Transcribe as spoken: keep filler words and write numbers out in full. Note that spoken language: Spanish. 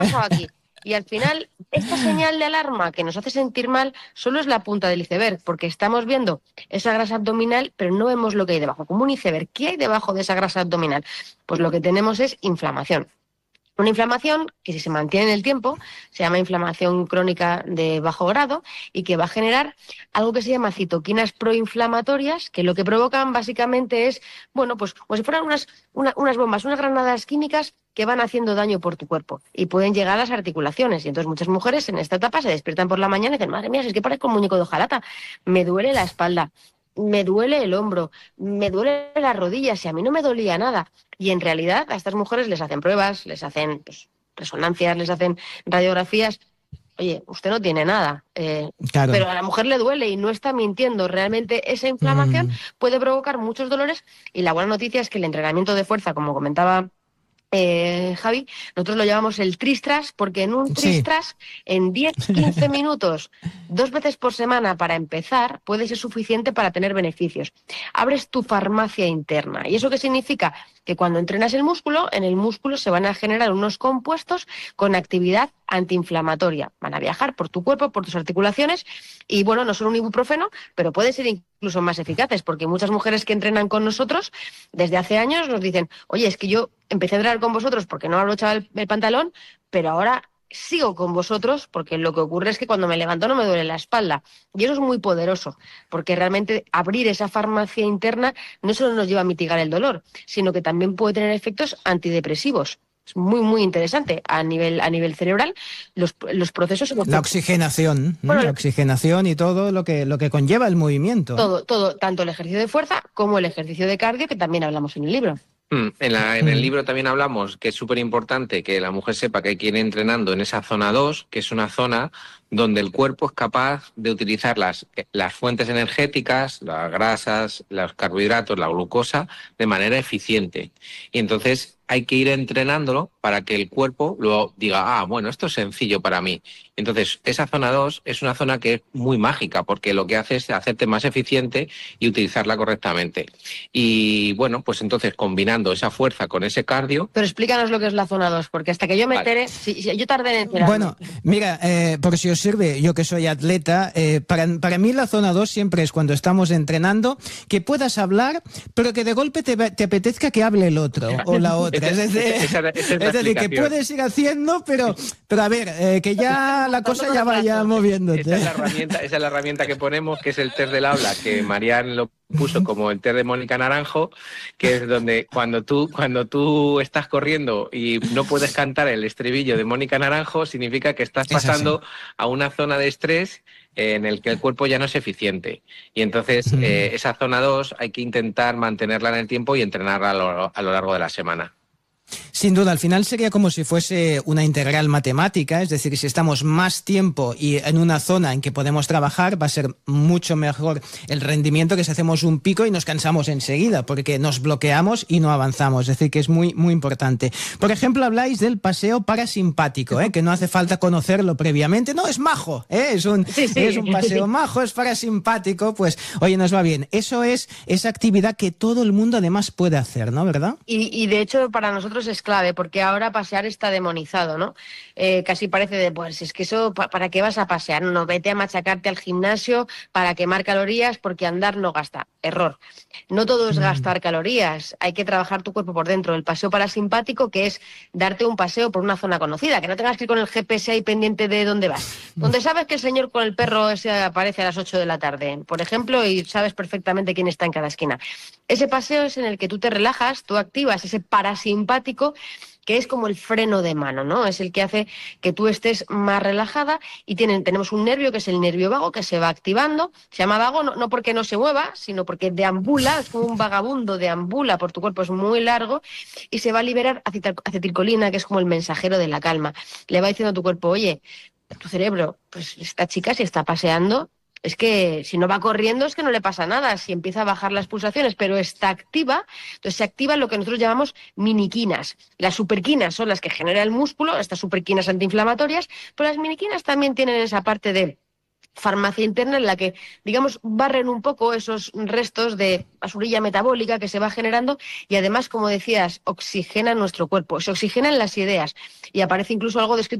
pasado aquí? Y al final, esta señal de alarma que nos hace sentir mal solo es la punta del iceberg, porque estamos viendo esa grasa abdominal, pero no vemos lo que hay debajo, como un iceberg. ¿Qué hay debajo de esa grasa abdominal? Pues lo que tenemos es inflamación. Una inflamación que, si se mantiene en el tiempo, se llama inflamación crónica de bajo grado y que va a generar algo que se llama citoquinas proinflamatorias, que lo que provocan básicamente es, bueno, pues como si fueran unas, una, unas bombas, unas granadas químicas que van haciendo daño por tu cuerpo y pueden llegar a las articulaciones. Y entonces muchas mujeres en esta etapa se despiertan por la mañana y dicen, madre mía, si es que parezco un muñeco de hojalata, me duele la espalda, me duele el hombro, me duele las rodillas y a mí no me dolía nada. Y en realidad a estas mujeres les hacen pruebas, les hacen pues, resonancias, les hacen radiografías. Oye, usted no tiene nada, eh, Claro. pero a la mujer le duele y no está mintiendo. Realmente esa inflamación Mm. puede provocar muchos dolores y la buena noticia es que el entrenamiento de fuerza, como comentaba Eh, Javi, nosotros lo llamamos el tristras, porque en un Sí. tristras, en diez quince minutos, dos veces por semana para empezar, puede ser suficiente para tener beneficios. Abres tu farmacia interna. ¿Y eso qué significa? Que cuando entrenas el músculo, en el músculo se van a generar unos compuestos con actividad antiinflamatoria. Van a viajar por tu cuerpo, por tus articulaciones, y bueno, no son un ibuprofeno, pero pueden ser incluso más eficaces, porque muchas mujeres que entrenan con nosotros desde hace años nos dicen, oye, es que yo empecé a entrenar con vosotros porque no abrochaba el, el pantalón, pero ahora sigo con vosotros porque lo que ocurre es que cuando me levanto no me duele la espalda. Y eso es muy poderoso, porque realmente abrir esa farmacia interna no solo nos lleva a mitigar el dolor, sino que también puede tener efectos antidepresivos. Es muy, muy interesante a nivel, a nivel cerebral. Los, los procesos... La oxigenación, ¿no? Bueno, La oxigenación y todo lo que, lo que conlleva el movimiento. todo, todo, tanto el ejercicio de fuerza como el ejercicio de cardio, que también hablamos en el libro. En, la, en el libro también hablamos que es súper importante que la mujer sepa que hay que ir entrenando en esa zona dos, que es una zona donde el cuerpo es capaz de utilizar las, las fuentes energéticas, las grasas, los carbohidratos, la glucosa, de manera eficiente. Y entonces hay que ir entrenándolo para que el cuerpo luego diga, ah, bueno, esto es sencillo para mí. Entonces, esa zona dos es una zona que es muy mágica porque lo que hace es hacerte más eficiente y utilizarla correctamente. Y bueno, pues entonces combinando esa fuerza con ese cardio... Pero explícanos lo que es la zona dos, porque hasta que yo me Vale. entere, si, si, yo tardé en enterarme. Bueno, mira, eh, por si os sirve, yo que soy atleta, eh, para, para mí la zona dos siempre es cuando estamos entrenando, que puedas hablar, pero que de golpe te, te apetezca que hable el otro o la otra. Es decir, esa, esa, esa es es decir que puedes ir haciendo, pero, pero a ver, eh, que ya la cosa ya vaya moviéndote. Esa es, la herramienta, esa es la herramienta que ponemos, que es el test del habla, que Marian lo puso como el test de Mónica Naranjo, que es donde cuando tú, cuando tú estás corriendo y no puedes cantar el estribillo de Mónica Naranjo, significa que estás pasando a una zona de estrés en el que el cuerpo ya no es eficiente. Y entonces mm. eh, esa zona dos hay que intentar mantenerla en el tiempo y entrenarla a lo, a lo largo de la semana. Sin duda, al final sería como si fuese una integral matemática, es decir, si estamos más tiempo y en una zona en que podemos trabajar, va a ser mucho mejor el rendimiento que si hacemos un pico y nos cansamos enseguida, porque nos bloqueamos y no avanzamos, es decir, que es muy, muy importante. Por ejemplo, habláis del paseo parasimpático, ¿eh? Que no hace falta conocerlo previamente, no, es majo, ¿eh? es, un, sí, sí. es un paseo majo, es parasimpático, pues, oye, nos va bien. Eso es esa actividad que todo el mundo además puede hacer, ¿no? ¿Verdad? Y, y de hecho, para nosotros es clave, porque ahora pasear está demonizado, ¿no? Eh, casi parece de, pues es que eso, ¿para qué vas a pasear? No, vete a machacarte al gimnasio para quemar calorías, porque andar no gasta. Error. No todo es gastar calorías, hay que trabajar tu cuerpo por dentro. El paseo parasimpático, que es darte un paseo por una zona conocida, que no tengas que ir con el G P S ahí pendiente de dónde vas. Donde sabes que el señor con el perro ese aparece a las ocho de la tarde, por ejemplo, y sabes perfectamente quién está en cada esquina. Ese paseo es en el que tú te relajas, tú activas ese parasimpático, que es como el freno de mano, ¿no? Es el que hace que tú estés más relajada y tienen, tenemos un nervio que es el nervio vago que se va activando. Se llama vago no, no porque no se mueva, sino porque deambula, es como un vagabundo, deambula por tu cuerpo, es muy largo y se va a liberar acetilcolina, que es como el mensajero de la calma. Le va diciendo a tu cuerpo, oye, tu cerebro, pues esta chica si está paseando, es que si no va corriendo es que no le pasa nada, si empieza a bajar las pulsaciones, pero está activa, entonces se activan lo que nosotros llamamos miniquinas. Las superquinas son las que genera el músculo, estas superquinas antiinflamatorias, pero las miniquinas también tienen esa parte de farmacia interna en la que, digamos, barren un poco esos restos de basurilla metabólica que se va generando y además, como decías, oxigenan nuestro cuerpo, se oxigenan las ideas y aparece incluso algo descrito